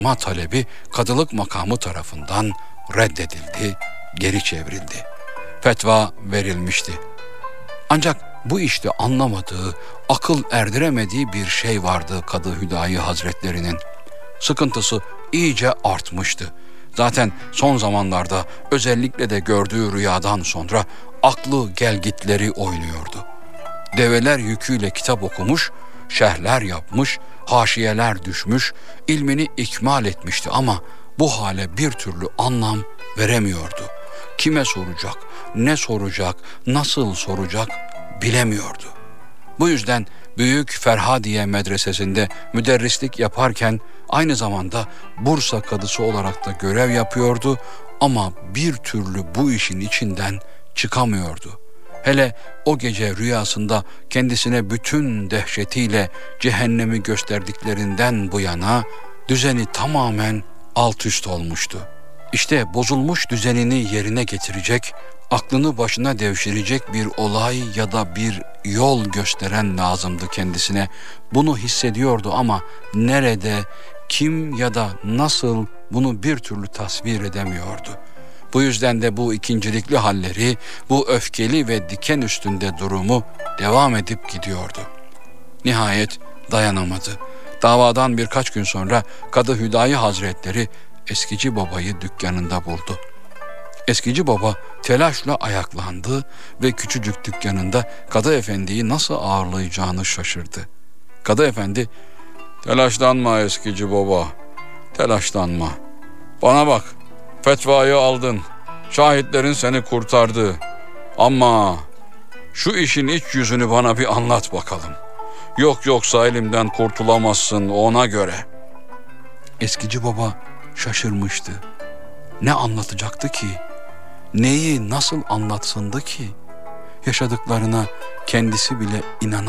talebi kadılık makamı tarafından reddedildi, geri çevrildi. Fetva verilmişti. Ancak bu işte anlamadığı, akıl erdiremediği bir şey vardı Kadı Hüdayi Hazretlerinin. Sıkıntısı iyice artmıştı. Zaten son zamanlarda özellikle de gördüğü rüyadan sonra aklı gelgitleri oynuyordu. Develer yüküyle kitap okumuş, şerhler yapmış, haşiyeler düşmüş, ilmini ikmal etmişti ama bu hale bir türlü anlam veremiyordu. Kime soracak, ne soracak, nasıl soracak bilemiyordu. Bu yüzden Büyük Ferhadiye Medresesi'nde müderrislik yaparken aynı zamanda Bursa kadısı olarak da görev yapıyordu ama bir türlü bu işin içinden çıkamıyordu. Hele o gece rüyasında kendisine bütün dehşetiyle cehennemi gösterdiklerinden bu yana düzeni tamamen alt üst olmuştu. İşte bozulmuş düzenini yerine getirecek, aklını başına devşirecek bir olay ya da bir yol gösteren lazımdı kendisine. Bunu hissediyordu ama nerede, kim ya da nasıl bunu bir türlü tasvir edemiyordu. Bu yüzden de bu ikincilikli halleri, bu öfkeli ve diken üstünde durumu devam edip gidiyordu. Nihayet dayanamadı. Davadan birkaç gün sonra Kadı Hüdayi Hazretleri Eskici Baba'yı dükkanında buldu. Eskici Baba telaşla ayaklandı ve küçücük dükkanında Kadı Efendi'yi nasıl ağırlayacağını şaşırdı. Kadı Efendi, "Telaşlanma Eskici Baba, telaşlanma. Bana bak, fetvayı aldın, şahitlerin seni kurtardı. Ama şu işin iç yüzünü bana bir anlat bakalım. Yoksa elimden kurtulamazsın ona göre." Eskici Baba şaşırmıştı. Ne anlatacaktı ki? Neyi nasıl anlatsındı ki? Yaşadıklarına kendisi bile inanamadı.